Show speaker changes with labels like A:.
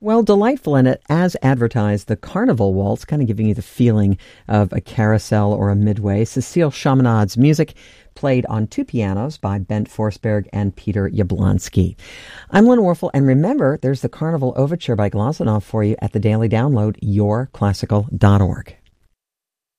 A: Well, delightful in it, as advertised, the Carnival Waltz, kind of giving you the feeling of a carousel or a midway. Cecile Chaminade's music, played on two pianos by Bent Forsberg and Peter Yablonsky. I'm Lynn Warfel, and remember, there's the Carnival Overture by Glazunov for you at the Daily Download, yourclassical.org.